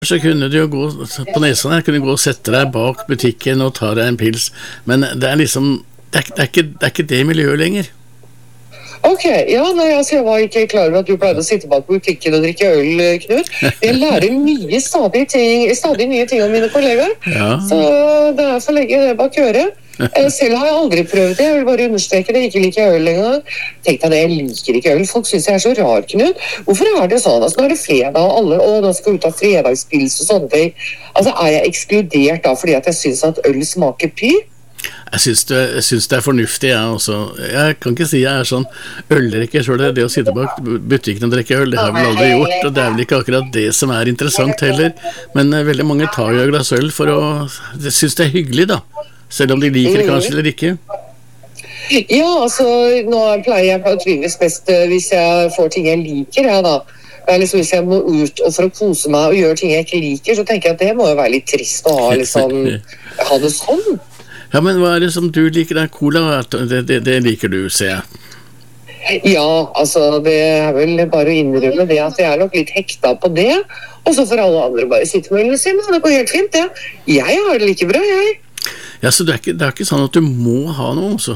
Så kunne du jo gå på Nesodden her, kunne du gå og sette deg bak butikken og ta deg en pils, men det er liksom, det er ikke det miljøet lenger. Ok, ja, nei, altså jeg var ikke klar over at du pleide å sitte bak på butikken og drikke øl, Knut. Jeg lærer stadig nye ting om mine kollegaer, Ja. så det er for lenge det bak øret. Selv har jeg aldri prøvd det, jeg vil bare understreke det, ikke liker jeg øl engang. Tenk deg det, jeg liker ikke øl, folk synes jeg er så rar, Knut. Hvorfor er det sånn? Altså, nå er det fredag, og alle, nå skal ut av fredagspils og sånne ting. Altså, er jeg ekskludert da, fordi at jeg synes at øl smaker py? Jeg synes det er fornuftig, jeg også. Jeg kan ikke si jeg er sånn øldrikker selv, det å sitte bak butikken og drikke øl, det har jeg vel aldri gjort, og det er vel ikke akkurat det som er interessant heller. Men veldig mange tar jo et glass øl for å synes det er hyggelig da, selv om de liker det kanskje eller ikke. Ja, altså, nå pleier jeg å trives best hvis jeg får ting jeg liker, ja da. Liksom, hvis jeg må ut og for å kose meg og gjøre ting jeg ikke liker, så tenker jeg at det må jo være litt trist å ha, liksom, ha det sånn. Ja, men hva er det som du liker da? Cola, det liker du, ser jeg. Ja, altså, det er vel bare å innrømme det at jeg er nok litt hekta på det, og så får alle andre bare sitte med ølen sin, og det går helt fint, ja. Jeg har det like bra, jeg. Ja, så det er ikke sånn at du må ha noe også?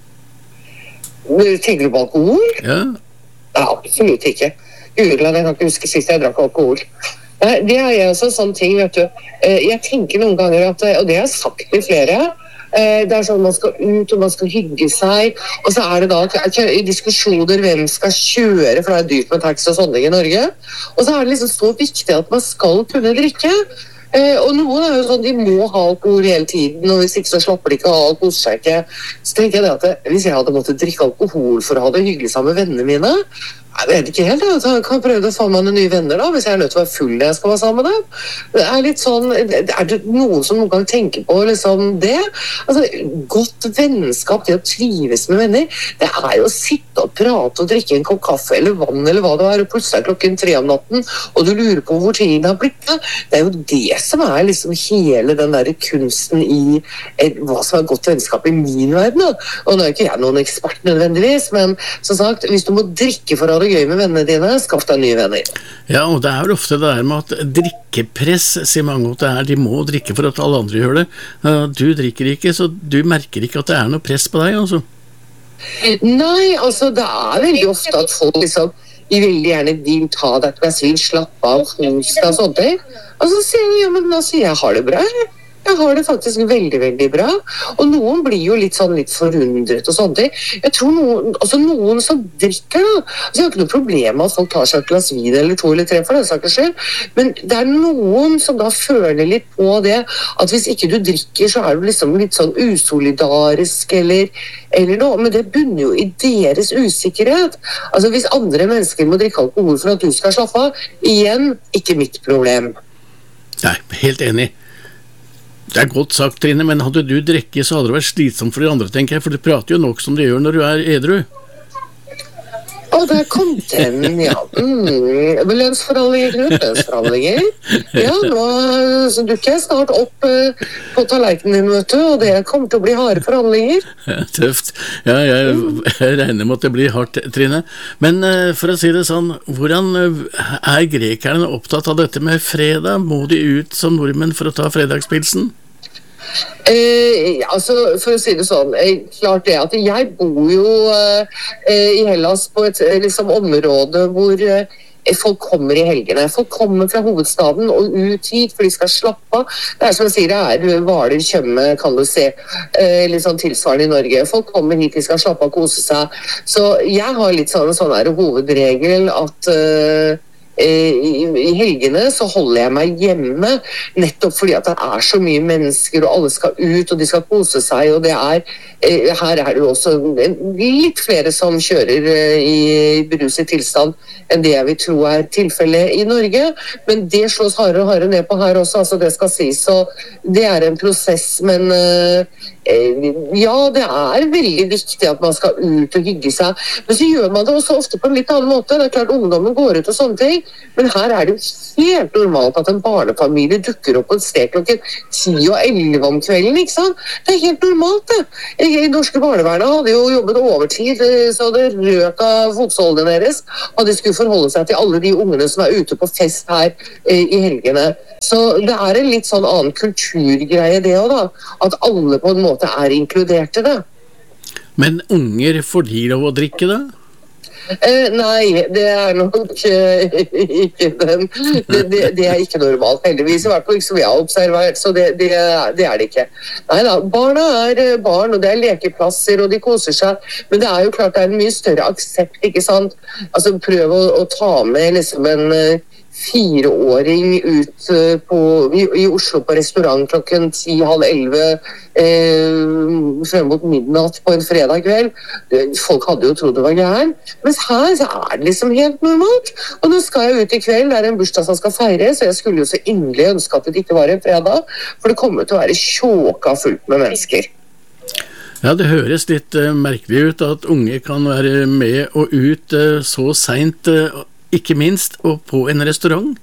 Tenker du på alkohol? Ja. Nei, absolutt ikke. Gudland, jeg kan ikke huske sist jeg drakk alkohol. Nei, det er jeg også sånn ting, vet du. Jeg tenker noen ganger at, og det har jeg sagt til flere, det er sånn man skal ut og man skal hygge seg, og så er det da diskusjoner hvem skal kjøre, for det er dyrt med taxi og sånne ting i Norge, og så er det liksom så viktig at man skal kunne drikke. Og noen er jo sånn, de må ha alkohol hele tiden, og hvis ikke så slapper de ikke av og koser seg ikke. Så tenker jeg det at hvis jeg hadde måttet drikke alkohol for å ha det hyggelig sammen med vennene mine, jeg vet ikke helt, jeg kan prøve å få meg noen nye venner da, hvis jeg er nødt til å være full når jeg skal være sammen med dem. Det er litt sånn, er det noen som noen gang tenker på liksom det? Altså, godt vennskap, det å trives med venner, det er jo å sitte og prate og drikke en kopp kaffe eller vann eller hva det er, og plutselig er klokken 3 om natten, og du lurer på hvor tiden har blitt. Det er jo det som er liksom hele den der kunsten i hva som er godt vennskap i min verden. Da. Og nå er ikke jeg noen ekspert nødvendigvis, men som sagt, hvis du må drikke for å ha det gøy med vennene dine, skaff deg nye venner. Ja, og det er vel ofte det der med at drikkepress, sier mange at det er, de må drikke for at alle andre gjør det. Du drikker ikke, så du merker ikke at det er noe press på deg, altså. Nei, altså det er veldig ofte at folk liksom de veldig gjerne vil ta deg til sin slappe av, kos deg og sånt. Og så sier jeg, ja, men altså, jeg har det bra. Jeg har det faktisk veldig, veldig bra. Og noen blir jo litt forundret og sånt. Jeg tror noen som drikker da, altså jeg har ikke noe problem med at folk tar seg et glass vin eller 2 eller 3 for den saken selv, men det er noen som da føler litt på det, at hvis ikke du drikker, så er du liksom litt sånn usolidarisk eller noe, men det bunner jo i deres usikkerhet. Altså hvis andre mennesker må drikke alkohol for at du skal slappe av, igjen, ikke mitt problem. Nei, helt enig. Det er godt sagt, Trine, men hadde du drikket, så hadde det vært slitsomt for de andre, tenker jeg, for du prater jo nok som du gjør når du er edru. Og der kom den, ja. Lønnsforhandlinger. Ja, nå dukker jeg snart opp på tallerkenen din, vet du, og det kommer til å bli harde forhandlinger. Ja, tøft. Ja, jeg regner med at det blir hardt, Trine. Men for å si det sånn, hvordan er grekerne opptatt av dette med fredag? Må de ut som nordmenn for å ta fredagspilsen? Altså, for å si det sånn, klart det at jeg bor jo i Hellas på et liksom, område hvor folk kommer i helgene. Folk kommer fra hovedstaden og ut hit for de skal slappe av. Det er som jeg sier, det er Hvaler, Tjøme, kan du se, litt sånn tilsvarende i Norge. Folk kommer hit, de skal slappe av og kose seg. Så jeg har litt sånn hovedregel at i helgene så holder jeg meg hjemme nettopp fordi at det er så mye mennesker og alle skal ut og de skal kose seg og det her er det jo også litt flere som kjører i beruset tilstand enn det jeg vil tro er tilfellet i Norge, men det slås hardere og hardere ned på her også, altså det skal sies, så det er en prosess, men ja, det veldig viktig at man skal ut og hygge seg, men så gjør man det også ofte på en litt annen måte. Det klart ungdommen går ut og sånne ting, men her det jo helt normalt at en barnefamilie dukker opp på et sted klokken 10 og 11 om kvelden, ikke sant? Det helt normalt, det. I norske barnevernet hadde jo jobbet overtid, så det røk av fotsålene deres, og de skulle forholde seg til alle de ungene som ute på fest her i helgene. Så det en litt sånn annen kulturgreie det også da, at alle på en måte inkludert i det. Men unger, får de lov å drikke da? Nei, det nok ikke den. Det ikke normalt, heldigvis, i hvert fall ikke som jeg har observert, så det det ikke. Nei da, barna barn, og det lekeplasser, og de koser seg, men det jo klart det en mye større aksept, ikke sant? Altså, prøv å ta med liksom en 4-åring ut i Oslo på restaurant klokken 10:30 frem mot midnatt på en fredag kveld. Folk hadde jo trodd det var gæren, mens her så det liksom helt normalt. Og nå skal jeg ut i kveld, det en bursdag som skal feires, så jeg skulle jo så inderlig ønske at det ikke var en fredag, for det kommer til å være tjåka fullt med mennesker. Ja, det høres litt merkelig ut at unge kan være med og ut så sent, ikke minst, og på en restaurant.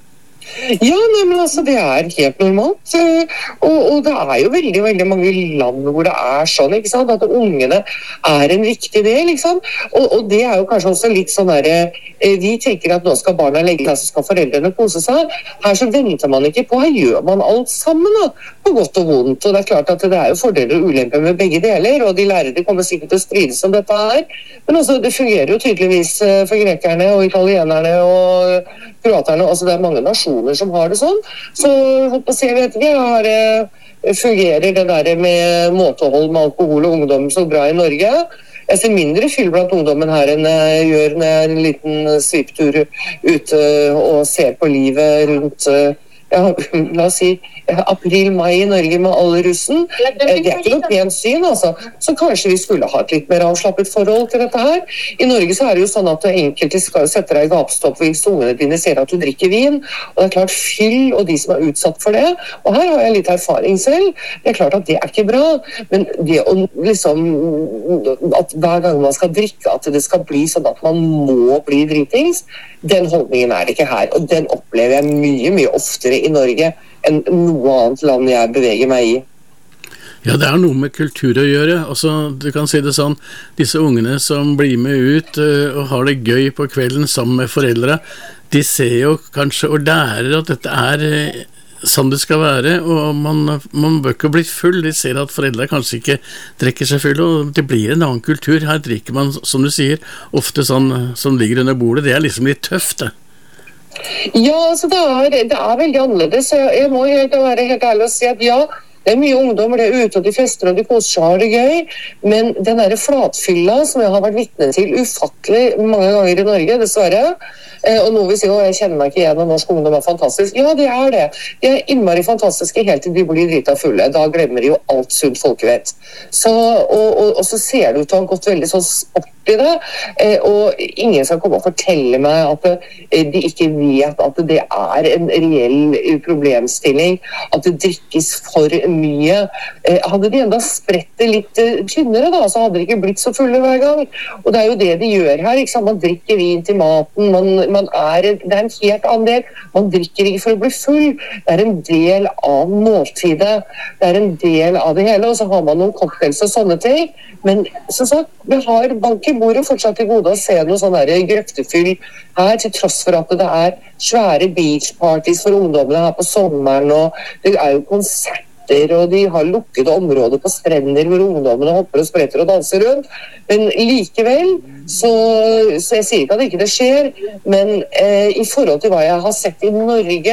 Ja, nei, men altså det helt normalt, og det jo veldig, veldig mange land hvor det sånn, ikke sant, at ungene en viktig del, ikke sant, og det jo kanskje også litt sånn der, vi tenker at nå skal barna legge seg, så skal foreldrene kose seg, her så venter man ikke på, her gjør man alt sammen da, på godt og vondt, og det klart at det jo fordeler og ulemper med begge deler, og de lærere kommer sikkert til å strides om dette her, men også det fungerer jo tydeligvis for grekerne og italienerne og kroaterne, altså det mange nasjoner som har det sånn, så håper jeg vet ikke, her fungerer det der med måtehold med alkohol og ungdom så bra i Norge. Jeg ser mindre fyll blant ungdommen her enn jeg gjør når jeg en liten sviptur ute og ser på livet rundt la oss si april-mai i Norge med alle russen. Det ikke noe pent syn, altså. Så kanskje vi skulle ha et litt mer avslappet forhold til dette her. I Norge så det jo sånn at enkelte skal sette deg i gapestopp hvis ungene dine ser at du drikker vin, og det klart fyll og de som utsatt for det. Og her har jeg litt erfaring selv. Det klart at det ikke bra, men det å liksom at hver gang man skal drikke, at det skal bli sånn at man må bli dritings, den holdningen det ikke her, og den opplever jeg mye, mye oftere i Norge enn noe annet land jeg beveger meg i. Ja, det noe med kultur å gjøre. Altså, du kan si det sånn, disse ungene som blir med ut og har det gøy på kvelden sammen med foreldre, de ser jo kanskje og lærer at dette sånn det skal være, og man bør ikke bli full. De ser at foreldre kanskje ikke drikker seg full, og det blir en annen kultur. Her drikker man, som du sier, ofte sånn som ligger under bordet. Det liksom litt tøft, det. Ja, altså det veldig annerledes. Jeg må være helt ærlig og si at ja, det mye ungdommer, det ute, og de fester, og de koser seg, har det gøy, men den der flatfylla som jeg har vært vitne til ufattelig mange ganger i Norge, dessverre, og noe vi sier, jeg kjenner meg ikke igjen, og norsk ungdom fantastisk. Ja, det det. De innmari fantastiske helt til de blir drita fulle. Da glemmer de jo alt sunt folkevett. Så, og så ser det ut til å ha gått veldig sånn sport i det, og ingen skal komme og fortelle meg at de ikke vet at det en reell problemstilling, at det drikkes for mye. Hadde de enda spredt det litt tynnere da, så hadde de ikke blitt så fulle hver gang. Og det jo det de gjør her, ikke sant? Man drikker vin til maten, det en helt annen del. Man drikker ikke for å bli full. Det en del av måltidet. Det en del av det hele, og så har man noen cocktails og sånne ting. Men som sagt, vi har bank i bordet fortsatt til gode å se noe sånn der grøftefyll her, til tross for at det svære beachparties for ungdommene her på sommeren, og det jo konserter, og de har lukkede områder på strender hvor ungdommene hopper og spretter og danser rundt. Men likevel, så jeg sier ikke at ikke det skjer, men i forhold til hva jeg har sett i Norge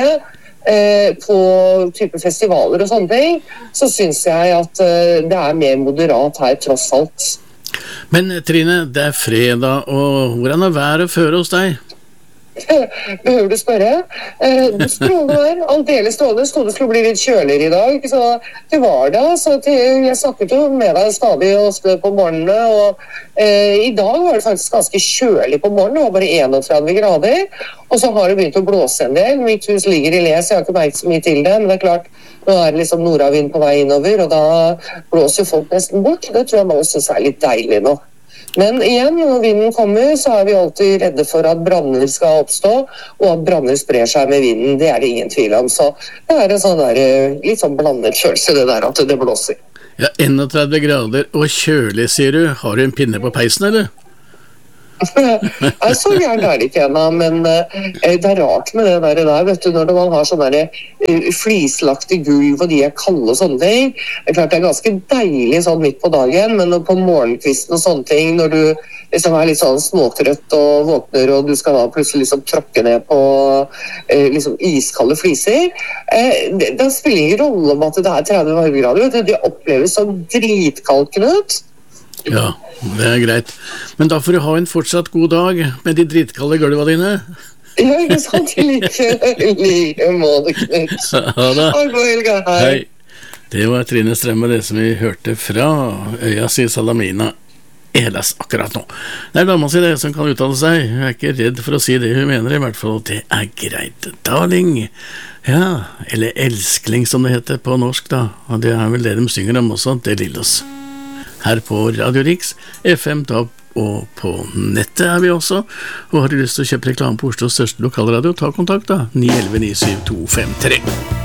på type festivaler og sånne ting, så synes jeg at det mer moderat her tross alt. Men Trine, det fredag, og hvordan været før hos deg? Behøver du spørre? Strålende vær, aldeles strålende. Stod det skulle bli litt kjøligere i dag, så det var det. Så jeg snakket jo med deg stadig også på morgenene, og i dag var det faktisk ganske kjølig på morgenen. Det var bare 31 grader, og så har det begynt å blåse en del. Mitt hus ligger i Les, jeg har ikke merket så mye til det, men det er klart, nå er det liksom nordavind på vei innover, og da blåser jo folk nesten bort. Det tror jeg man synes er litt deilig nå. Men igjen, når vinden kommer, så er vi alltid redde for at branner skal oppstå, og at branner sprer seg med vinden, det er det ingen tvil om. Så det er en sånn der, litt sånn blandet følelse, det der at det blåser. Ja, 31 grader og kjølig, sier du. Har du en pinne på peisen, eller? Så gjerne er det ikke ennå, men det er rart med det der, vet du, når man har sånne flislagte gulv og de er kalde og sånne ting. Det er klart det er ganske deilig sånn midt på dagen, men på morgenkvisten og sånne ting, når du liksom er litt sånn småtrøtt og våkner, og du skal da plutselig liksom tråkke ned på liksom iskalde fliser, det spiller ingen rolle om at det er 30 varmegrader, vet du, det oppleves som dritkalkende ut. Ja, det er greit. Men da får du ha en fortsatt god dag med de dritkalde gulva dine. Ja, ikke sant? Like må det, Knut. Ha det. Ha god helga, hei. Det var Trine Strømme, det som vi hørte fra øya si Salamina Elas akkurat nå. Det er dama si det som kan uttale seg. Hun er ikke redd for å si det hun mener, i hvert fall. Det er greit. Darling. Ja, eller elskling som det heter på norsk da. Og det er vel det de synger om også, det Lillos. Her på Radio Riks, FM, DAB og på nettet er vi også. Og har du lyst til å kjøpe reklame på Oslos største lokalradio, ta kontakt da, 911 97253.